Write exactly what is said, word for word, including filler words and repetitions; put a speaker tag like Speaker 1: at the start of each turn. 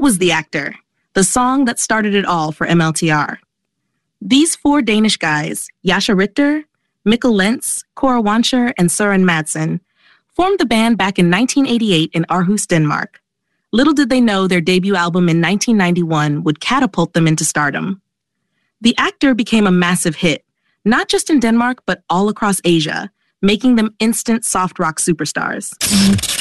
Speaker 1: was The Actor, the song that started it all for M L T R. These four Danish guys, Jascha Richter, Mikkel Lentz, Cora Wancher, and Søren Madsen, formed the band back in nineteen eighty-eight in Aarhus, Denmark. Little did they know their debut album in nineteen ninety-one would catapult them into stardom. The Actor became a massive hit, not just in Denmark, but all across Asia, making them instant soft rock superstars.